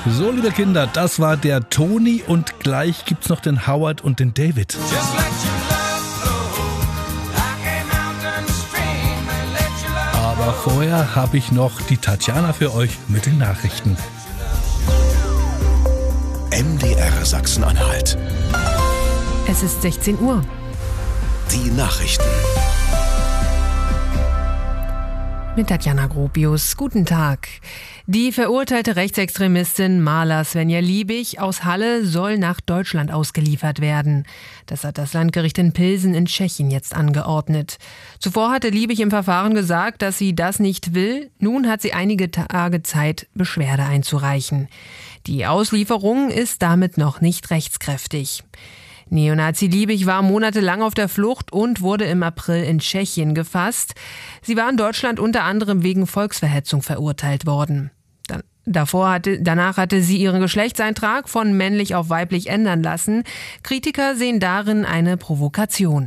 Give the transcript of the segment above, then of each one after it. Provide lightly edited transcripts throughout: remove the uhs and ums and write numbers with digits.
So, liebe Kinder, das war der Toni und gleich gibt's noch den Howard und den David. Aber vorher habe ich noch die Tatjana für euch mit den Nachrichten. MDR Sachsen-Anhalt. Es ist 16 Uhr. Die Nachrichten. Mit Tatjana Gropius. Guten Tag. Die verurteilte Rechtsextremistin Marla Svenja Liebig aus Halle soll nach Deutschland ausgeliefert werden. Das hat das Landgericht in Pilsen in Tschechien jetzt angeordnet. Zuvor hatte Liebig im Verfahren gesagt, dass sie das nicht will. Nun hat sie einige Tage Zeit, Beschwerde einzureichen. Die Auslieferung ist damit noch nicht rechtskräftig. Neonazi Liebig war monatelang auf der Flucht und wurde im April in Tschechien gefasst. Sie war in Deutschland unter anderem wegen Volksverhetzung verurteilt worden. Danach hatte sie ihren Geschlechtseintrag von männlich auf weiblich ändern lassen. Kritiker sehen darin eine Provokation.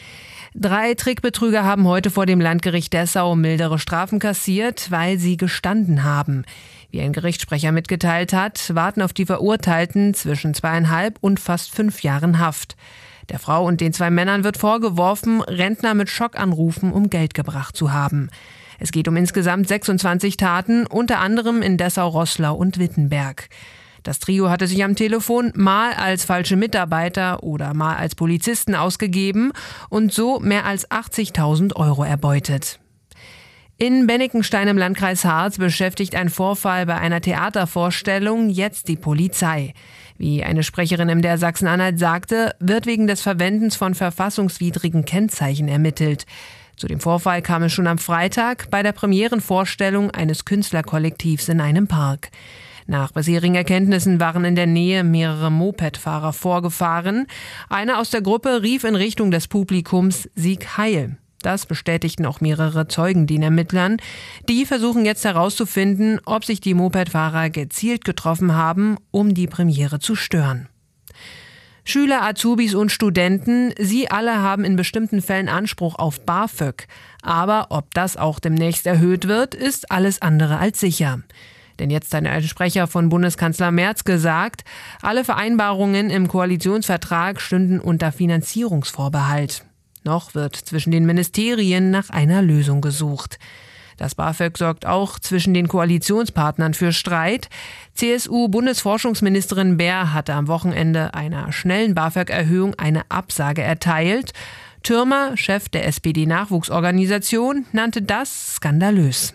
3 Trickbetrüger haben heute vor dem Landgericht Dessau mildere Strafen kassiert, weil sie gestanden haben. Wie ein Gerichtssprecher mitgeteilt hat, warten auf die Verurteilten zwischen 2,5 und fast 5 Jahren Haft. Der Frau und den 2 Männern wird vorgeworfen, Rentner mit Schockanrufen um Geld gebracht zu haben. Es geht um insgesamt 26 Taten, unter anderem in Dessau, Roßlau und Wittenberg. Das Trio hatte sich am Telefon mal als falsche Mitarbeiter oder mal als Polizisten ausgegeben und so mehr als 80.000 € erbeutet. In Bennikenstein im Landkreis Harz beschäftigt ein Vorfall bei einer Theatervorstellung jetzt die Polizei. Wie eine Sprecherin im MDR Sachsen-Anhalt sagte, wird wegen des Verwendens von verfassungswidrigen Kennzeichen ermittelt. Zu dem Vorfall kam es schon am Freitag bei der Premierenvorstellung eines Künstlerkollektivs in einem Park. Nach bisherigen Erkenntnissen waren in der Nähe mehrere Mopedfahrer vorgefahren. Einer aus der Gruppe rief in Richtung des Publikums „Sieg Heil!". Das bestätigten auch mehrere Zeugen den Ermittlern. Die versuchen jetzt herauszufinden, ob sich die Mopedfahrer gezielt getroffen haben, um die Premiere zu stören. Schüler, Azubis und Studenten, sie alle haben in bestimmten Fällen Anspruch auf BAföG. Aber ob das auch demnächst erhöht wird, ist alles andere als sicher. Denn jetzt hat ein Sprecher von Bundeskanzler Merz gesagt, alle Vereinbarungen im Koalitionsvertrag stünden unter Finanzierungsvorbehalt. Noch wird zwischen den Ministerien nach einer Lösung gesucht. Das BAföG sorgt auch zwischen den Koalitionspartnern für Streit. CSU-Bundesforschungsministerin Baer hatte am Wochenende einer schnellen BAföG-Erhöhung eine Absage erteilt. Thürmer, Chef der SPD-Nachwuchsorganisation, nannte das skandalös.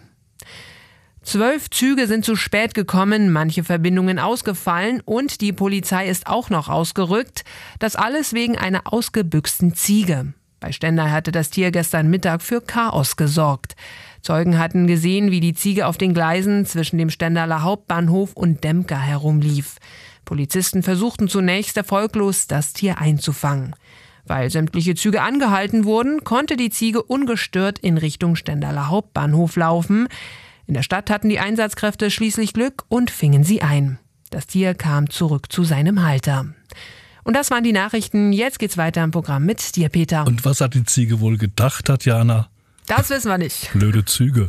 12 Züge sind zu spät gekommen, manche Verbindungen ausgefallen und die Polizei ist auch noch ausgerückt. Das alles wegen einer ausgebüxten Ziege. Bei Stendal hatte das Tier gestern Mittag für Chaos gesorgt. Zeugen hatten gesehen, wie die Ziege auf den Gleisen zwischen dem Stendaler Hauptbahnhof und Demka herumlief. Polizisten versuchten zunächst erfolglos, das Tier einzufangen. Weil sämtliche Züge angehalten wurden, konnte die Ziege ungestört in Richtung Stendaler Hauptbahnhof laufen. In der Stadt hatten die Einsatzkräfte schließlich Glück und fingen sie ein. Das Tier kam zurück zu seinem Halter. Und das waren die Nachrichten. Jetzt geht's weiter im Programm mit dir, Peter. Und was hat die Ziege wohl gedacht, Tatjana? Das wissen wir nicht. Blöde Züge.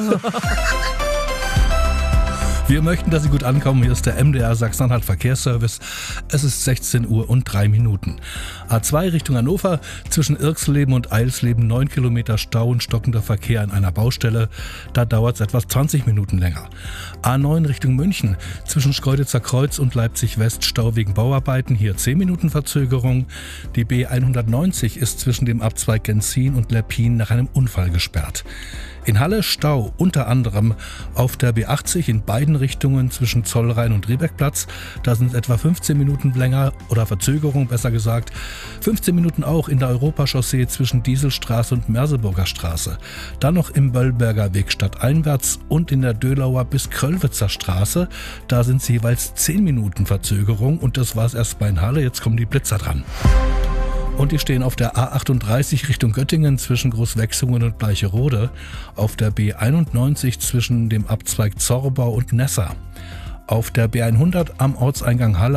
Wir möchten, dass Sie gut ankommen. Hier ist der MDR Sachsen-Anhalt Verkehrsservice. Es ist 16 Uhr und 3 Minuten. A2 Richtung Hannover, zwischen Irxleben und Eilsleben 9 Kilometer Stau und stockender Verkehr an einer Baustelle. Da dauert es etwas 20 Minuten länger. A9 Richtung München, zwischen Schkeuditzer Kreuz und Leipzig West Stau wegen Bauarbeiten. Hier 10 Minuten Verzögerung. Die B190 ist zwischen dem Abzweig Genzin und Lerpin nach einem Unfall gesperrt. In Halle Stau unter anderem auf der B80 in beiden Richtungen zwischen Zollrhein und Riebeckplatz. Da sind es etwa 15 Minuten länger oder Verzögerung, besser gesagt. 15 Minuten auch in der Europachaussee zwischen Dieselstraße und Merseburger Straße. Dann noch im Böllberger Weg stadteinwärts und in der Dölauer bis Kröllwitzer Straße. Da sind es jeweils 10 Minuten Verzögerung und das war es erst bei in Halle. Jetzt kommen die Blitzer dran. Und die stehen auf der A38 Richtung Göttingen zwischen Großwechsungen und Bleicherode, auf der B91 zwischen dem Abzweig Zorbau und Nessa, auf der B100 am Ortseingang Halle